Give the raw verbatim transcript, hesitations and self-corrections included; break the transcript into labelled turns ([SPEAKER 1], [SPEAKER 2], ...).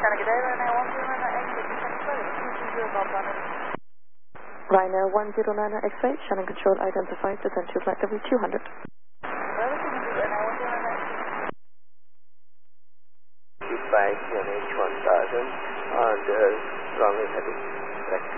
[SPEAKER 1] Ryanair one zero nine X-ray, Shannon Control identified, descent to flight level two hundred.
[SPEAKER 2] Goodbye, C N H one thousand, and uh, runway heading.